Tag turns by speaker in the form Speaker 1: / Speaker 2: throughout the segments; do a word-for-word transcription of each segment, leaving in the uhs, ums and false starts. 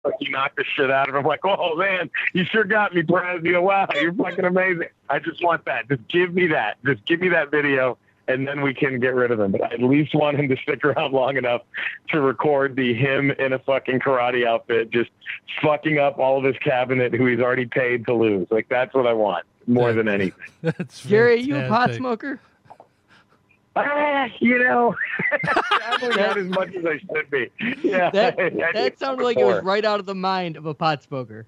Speaker 1: Like, you knock the shit out of him. Like, oh, man, you sure got me, Brad. You know, wow, you're fucking amazing. I just want that. Just give me that. Just give me that video, and then we can get rid of him. But I at least want him to stick around long enough to record the him in a fucking karate outfit, just fucking up all of his cabinet who he's already paid to lose. Like, that's what I want more than anything.
Speaker 2: That's
Speaker 3: Jerry, are you a pot
Speaker 2: fantastic.
Speaker 3: smoker?
Speaker 1: Ah, you know, probably not as much as I should be. Yeah,
Speaker 3: That,
Speaker 1: I- I
Speaker 3: that
Speaker 1: did
Speaker 3: sounded like it was
Speaker 1: before.
Speaker 3: right out of the mind of a pot smoker.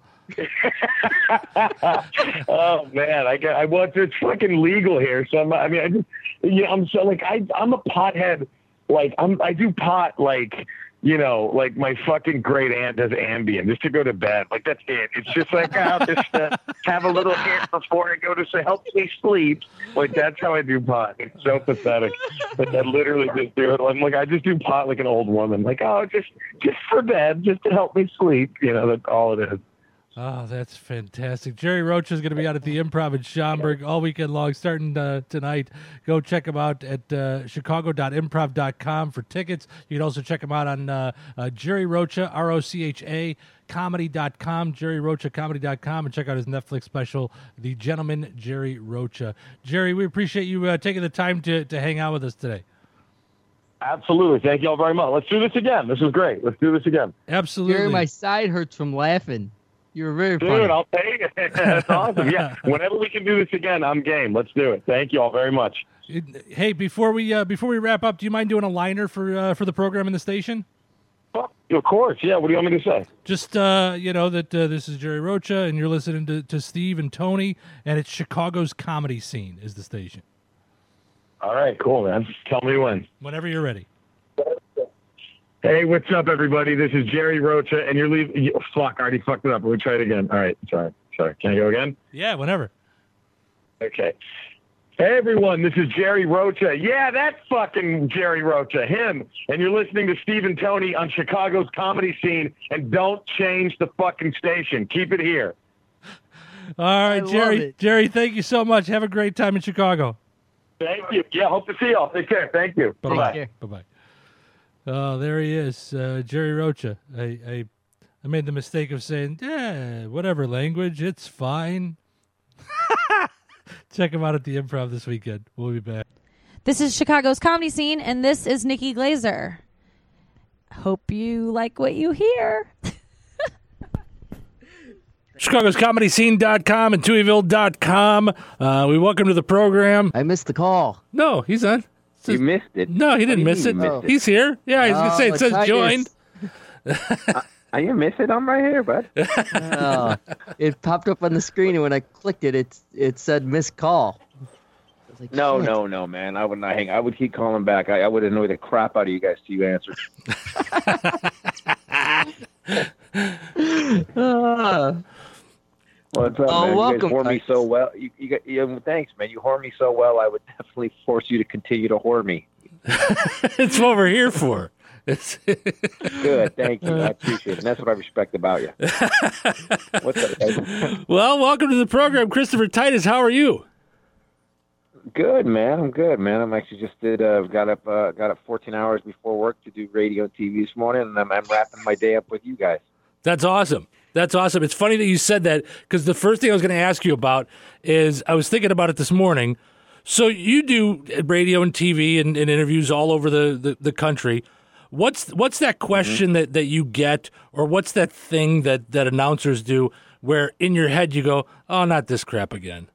Speaker 1: Oh man, I got. I well, it's, it's fucking legal here, so I'm. I mean, I just, you know, I'm so like I. I'm a pothead. Like I'm. I do pot like. You know, like my fucking great aunt does Ambien just to go to bed. Like that's it. It's just like I'll just uh, have a little hit before I go to say help me sleep. Like that's how I do pot. It's so pathetic. But I literally just do it. I'm like I just do pot like an old woman. Like oh, just just for bed, just to help me sleep. You know, that's all it is.
Speaker 2: Oh, that's fantastic. Jerry Rocha is going to be out at the Improv in Schaumburg all weekend long, starting uh, tonight. Go check him out at uh, chicago dot improv dot com for tickets. You can also check him out on uh, uh, Jerry Rocha, R O C H A, comedy dot com, jerry rocha comedy dot com, and check out his Netflix special, The Gentleman Jerry Rocha. Jerry, we appreciate you uh, taking the time to, to hang out with us today.
Speaker 1: Absolutely. Thank you all very much. Let's do this again. This was great. Let's do this again.
Speaker 2: Absolutely.
Speaker 3: Jerry, my side hurts from laughing. You were very
Speaker 1: Dude,
Speaker 3: funny.
Speaker 1: I'll take it. That's awesome. Yeah. Whenever we can do this again, I'm game. Let's do it. Thank you all very much.
Speaker 2: It- hey, before we uh, before we wrap up, do you mind doing a liner for uh, for the program in the station?
Speaker 1: Oh, of course. Yeah. What do you want me to say?
Speaker 2: Just, uh, you know, that uh, this is Jerry Rocha, and you're listening to, to Steve and Tony, and it's Chicago's comedy scene is the station.
Speaker 1: All right. Cool, man. Tell me when.
Speaker 2: Whenever you're ready.
Speaker 1: Hey, what's up, everybody? This is Jerry Rocha, and you're leaving. You, fuck, I already fucked it up. We'll try it again. All right. Sorry. Sorry. Can I go again?
Speaker 2: Yeah, whenever.
Speaker 1: Okay. Hey, everyone. This is Jerry Rocha. Yeah, that's fucking Jerry Rocha. Him. And you're listening to Steve and Tony on Chicago's comedy scene, and don't change the fucking station. Keep it here.
Speaker 2: All right,
Speaker 3: love
Speaker 2: Jerry.
Speaker 3: it.
Speaker 2: Jerry, thank you so much. Have a great time in Chicago.
Speaker 1: Thank you. Yeah, hope to see y'all. Take care. Thank you.
Speaker 2: Bye-bye.
Speaker 1: Bye-bye.
Speaker 3: care.
Speaker 2: Bye-bye. Oh, there he is, uh, Jerry Rocha. I, I I made the mistake of saying, yeah, whatever language, it's fine. Check him out at the Improv this weekend. We'll be back.
Speaker 4: This is Chicago's comedy scene, and this is Nikki Glazer. Hope you like what you hear.
Speaker 2: Chicago's Comedy Scene dot com and Tuiville dot com. Uh, we welcome to the program.
Speaker 3: I missed the call.
Speaker 2: No, he's on.
Speaker 5: You missed it.
Speaker 2: No, he didn't
Speaker 5: What do you
Speaker 2: miss
Speaker 5: mean
Speaker 2: it.
Speaker 5: you missed it?
Speaker 2: He's here. Yeah, he's going to say it
Speaker 3: Oh,
Speaker 2: says
Speaker 3: Titus.
Speaker 2: joined.
Speaker 5: I didn't miss it. I'm right here, bud.
Speaker 3: Oh, it popped up on the screen, and when I clicked it, it, it said missed call. I was like,
Speaker 5: No,
Speaker 3: shit.
Speaker 5: no, no, man. I would not hang. I would keep calling back. I, I would annoy the crap out of you guys till you answered.
Speaker 3: Ah.
Speaker 5: What's up,
Speaker 3: Oh,
Speaker 5: man?
Speaker 3: welcome,
Speaker 5: You guys whore me
Speaker 3: Titus.
Speaker 5: so well. You, you, got- you, thanks, man. You whore me so well. I would definitely force you to continue to whore me.
Speaker 2: It's what we're here for. It's
Speaker 5: Good, thank you. I appreciate it. And that's what I respect about you. What's up, guys?
Speaker 2: Well, welcome to the program, Christopher Titus. How are you?
Speaker 5: Good, man. I'm good, man. I'm actually just did. Uh, got up. Uh, got up fourteen hours before work to do radio and T V this morning, and I'm, I'm wrapping my day up with you guys.
Speaker 2: That's awesome. That's awesome. It's funny that you said that because the first thing I was going to ask you about is I was thinking about it this morning. So you do radio and T V and, and interviews all over the, the, the country. What's what's that question mm-hmm. that, that you get, or what's that thing that, that announcers do where in your head you go, oh, not this crap again?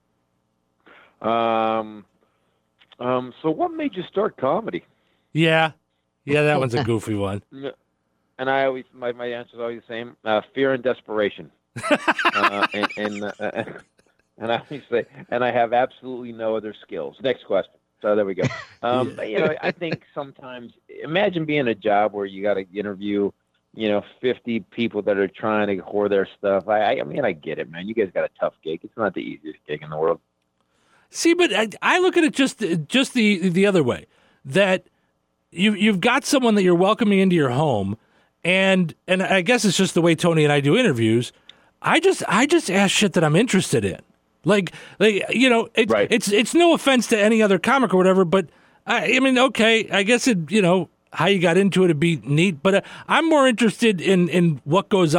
Speaker 5: Um, um. So what made you start comedy?
Speaker 2: Yeah. Yeah, that one's a goofy one.
Speaker 5: And I always, my, my answer is always the same: uh, fear and desperation. uh, and and, uh, and I always say, and I have absolutely no other skills. Next question. So there we go. Um, but, you know, I think sometimes, imagine being a job where you got to interview, you know, fifty people that are trying to whore their stuff. I, I, I mean, I get it, man. You guys got a tough gig. It's not the easiest gig in the world.
Speaker 2: See, but I, I look at it just just the the other way. That you you've got someone that you're welcoming into your home. And and I guess it's just the way Tony and I do interviews. I just I just ask shit that I'm interested in. Like like you know, it,
Speaker 5: right.
Speaker 2: it's it's no offense to any other comic or whatever, but I, I mean, okay, I guess it you know how you got into it would be neat. But uh, I'm more interested in, in what goes